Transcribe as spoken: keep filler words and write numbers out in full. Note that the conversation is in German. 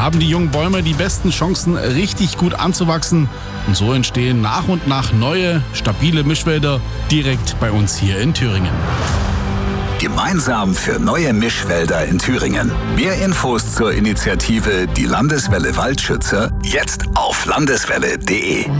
Da haben die jungen Bäume die besten Chancen, richtig gut anzuwachsen. Und so entstehen nach und nach neue, stabile Mischwälder direkt bei uns hier in Thüringen. Gemeinsam für neue Mischwälder in Thüringen. Mehr Infos zur Initiative Die Landeswelle Waldschützer jetzt auf landeswelle punkt de.